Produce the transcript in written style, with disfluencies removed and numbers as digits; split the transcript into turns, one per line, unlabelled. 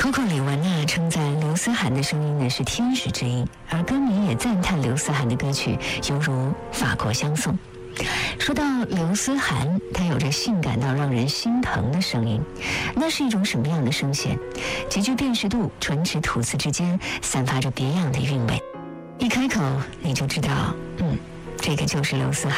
Coco 李玟呢称赞刘思涵的声音呢是天使之音，而歌迷也赞叹刘思涵的歌曲犹如法国香颂。说到刘思涵，她有着性感到让人心疼的声音，那是一种什么样的声线？极具辨识度，唇齿吐字之间散发着别样的韵味，一开口你就知道，这个就是刘思涵。